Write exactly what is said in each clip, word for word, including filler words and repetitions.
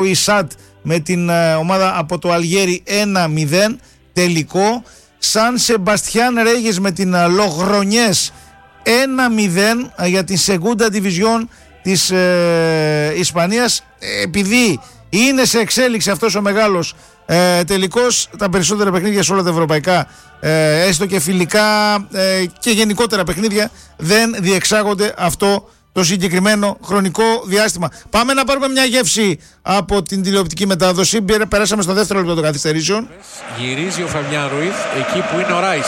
η ΣΑΤ με την ε, ομάδα από το Αλγέρι ένα μηδέν τελικό. Σαν Σεμπαστιάν Ρέγες με την ε, Λογρονιές ένα μηδέν ε, για την Segunda Division της ε, Ισπανίας. Επειδή είναι σε εξέλιξη αυτός ο μεγάλος ε, τελικός, τα περισσότερα παιχνίδια σε όλα τα ευρωπαϊκά ε, έστω και φιλικά ε, και γενικότερα παιχνίδια δεν διεξάγονται αυτό το συγκεκριμένο χρονικό διάστημα. Πάμε να πάρουμε μια γεύση από την τηλεοπτική μετάδοση. Περάσαμε στο δεύτερο λεπτό των καθυστερήσεων. Γυρίζει ο Φαβιάν Ρουίθ εκεί που είναι ο Ράις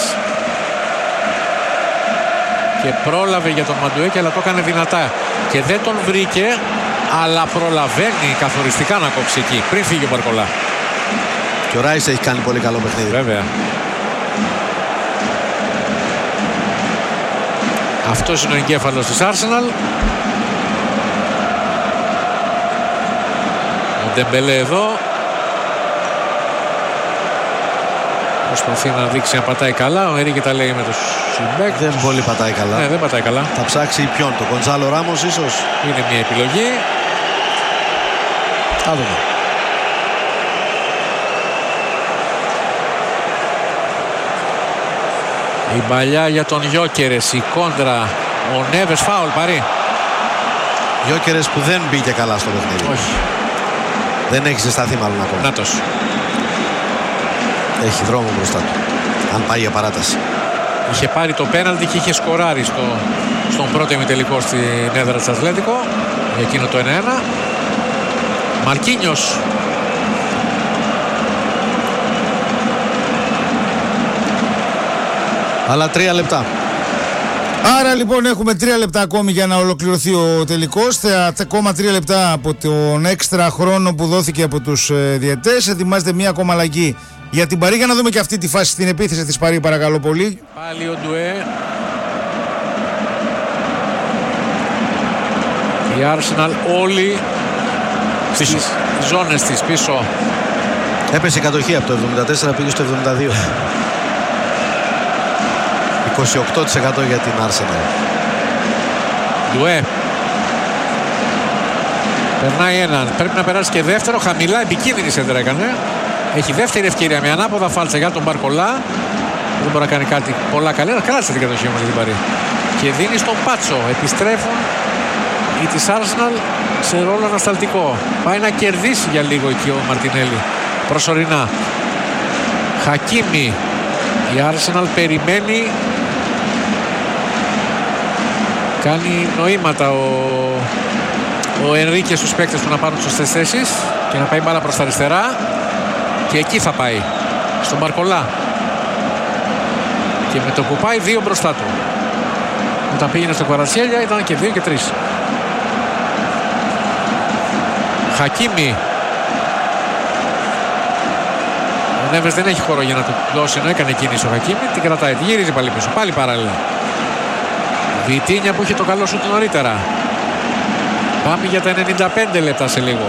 και πρόλαβε για τον Μαντουέκη, αλλά το έκανε δυνατά και δεν τον βρήκε, αλλά προλαβαίνει καθοριστικά να κόψει εκεί πριν φύγει ο Μπαρκολά. Και ο Ράις έχει κάνει πολύ καλό παιχνίδι. Βέβαια. Αυτός είναι ο εγκέφαλος της Arsenal. Ο Ντεμπελέ εδώ προσπαθεί να δείξει να πατάει καλά. Ο Ερίκε τα λέει με τους συμπαίκτες. Δεν πολύ πατάει καλά. Ναι, δεν πατάει καλά. Θα ψάξει ποιον, τον Γκονζάλο Ράμος ίσως. Είναι μια επιλογή. Θα δούμε. Η παλιά για τον Γιόκερες, η κόντρα, ο Νέβες, φάουλ, παρή. Γιόκερες που δεν μπήκε καλά στο παιχνίδι. Όχι. Δεν έχει ζεσταθεί μάλλον ακόμα. Νάτος. Έχει δρόμο μπροστά του, αν πάει για παράταση. Είχε πάρει το πέναλτι και είχε σκοράρει στο, στον πρώτο ημιτελικό στην έδρα της Ατλέτικο για εκείνο το ένα ένα. Μαρκίνιος. Αλλά τρία λεπτά. Άρα λοιπόν έχουμε τρία λεπτά ακόμη για να ολοκληρωθεί ο τελικός. Ακόμα τρία λεπτά από τον έξτρα χρόνο που δόθηκε από τους ε, διαιτές. Ετοιμάζεται μία ακόμα αλλαγή για την Παρί. Για να δούμε και αυτή τη φάση στην επίθεση της Παρί, παρακαλώ πολύ. Πάλι ο Ντουέ. Η Arsenal όλοι στις ζώνες της πίσω. Έπεσε η κατοχή από το εβδομήντα τέσσερα, πήγε στο εβδομήντα δύο. είκοσι οκτώ τοις εκατό για την Arsenal. Ντουέ. Περνάει έναν. Πρέπει να περάσει και δεύτερο. Χαμηλά, επικίνδυνη σέντρα έκανε. Έχει δεύτερη ευκαιρία με ανάποδα φάλτσα για τον Μπαρκολά. Δεν μπορεί να κάνει κάτι πολλά καλά. Κράτησε την κατοχή όμως για την Παρί. Και δίνει στον Πάτσο. Επιστρέφουν οι της Arsenal σε ρόλο ανασταλτικό. Πάει να κερδίσει για λίγο εκεί ο Μαρτινέλη. Προσωρινά. Χακίμι. Η Arsenal περιμένει. Κάνει νοήματα ο, ο Ενρίκε στους παίκτες του να πάρουν σωστές θέσεις και να πάει μπάλα προς τα αριστερά. Και εκεί θα πάει. Στον Μπαρκολά. Και με το που πάει δύο μπροστά του. Όταν πήγαινε στο Κβαρατσχέλια ήταν και δύο και τρεις. Χακίμι. Ο Νέβες δεν έχει χώρο για να του δώσει, ενώ έκανε κίνηση ο Χακίμι. Την κρατάει, τη γυρίζει πάλι πίσω. Πάλι παράλληλα. Βιτίνια που είχε το καλό σου νωρίτερα. Πάμε για τα ενενήντα πέντε λεπτά σε λίγο.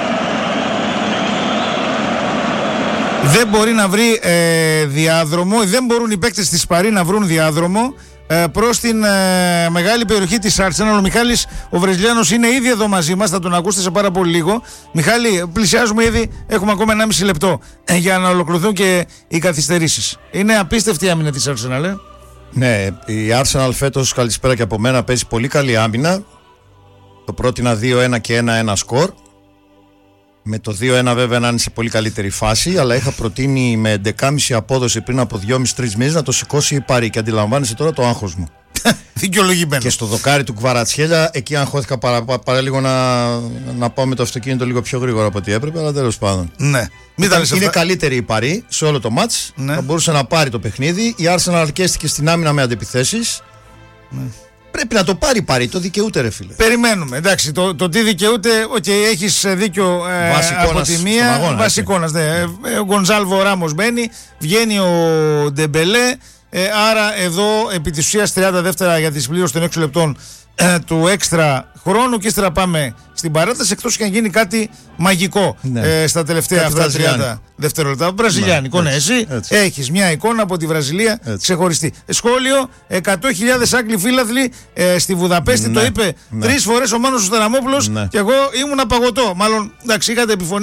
Δεν μπορεί να βρει ε, διάδρομο, δεν μπορούν οι παίκτες της Παρί να βρουν διάδρομο ε, προς την ε, μεγάλη περιοχή της Arsenal. Ο Μιχάλης ο Βραζιλιάνος είναι ήδη εδώ μαζί μας, θα τον ακούσετε σε πάρα πολύ λίγο. Μιχάλη, πλησιάζουμε ήδη, έχουμε ακόμα ενάμιση λεπτό ε, για να ολοκληρωθούν και οι καθυστερήσεις. Είναι απίστευτη η άμυνα της Arsenal, ε. Ναι, η Arsenal φέτος, καλησπέρα και από μένα, παίζει πολύ καλή άμυνα. Το πρότεινα δύο ένα και ένα ένα σκορ. Με το δύο ένα βέβαια να είναι σε πολύ καλύτερη φάση, αλλά είχα προτείνει με έντεκα κόμμα πέντε απόδοση πριν από δυόμισι τρεις μήνες να το σηκώσει η Παρί. Και αντιλαμβάνεσαι τώρα το άγχος μου. Δικαιολογημένο. Και στο δοκάρι του Κβαρατσχέλια, εκεί αγχώθηκα παρά, παρά λίγο να, να πάω με το αυτοκίνητο λίγο πιο γρήγορα από ό,τι έπρεπε, αλλά τέλος πάντων. Ναι. Μην Ήταν, είναι είναι καλύτερη η Παρί σε όλο το μάτς. Ναι. Θα μπορούσε να πάρει το παιχνίδι. Η Arsenal αρκέστηκε στην άμυνα με αντεπιθέσεις. Ναι. Πρέπει να το πάρει η Παρί, το δικαιούται, ρε φίλε. Περιμένουμε. Εντάξει, το, το τι δικαιούται, okay, έχεις δίκιο ε, από τη μία. Βασικόνας, ναι. Ε, ο Γκονζάλβο Ράμος μπαίνει, βγαίνει ο Ντεμπελέ. Ε, άρα εδώ επί της ουσίας τριάντα δεύτερα για τη συμπλήρωση των έξι λεπτών ε, του έξτρα χρόνου και ύστερα πάμε στην παράταση, εκτός και αν γίνει κάτι μαγικό Ναι. ε, στα τελευταία Κάτι αυτά τριάντα βραζιλιάνικο. δευτερόλεπτα. Βραζιλιάνικο, ναι, Ναι, εσύ έτσι. έχεις μια εικόνα από τη Βραζιλία Έτσι. ξεχωριστή. Σχόλιο, εκατό χιλιάδες Άγγλοι φίλαθλοι ε, στη Βουδαπέστη, Ναι, το είπε ναι. τρεις φορές ο Μάνος ο Σταραμόπουλος Ναι. και εγώ ήμουν απαγωτό. Μάλλον, εντάξει, είχατε επιφωνήσει.